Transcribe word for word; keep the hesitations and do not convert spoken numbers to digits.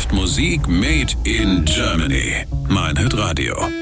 läuft Musik made in Germany. Mein Hit Radio.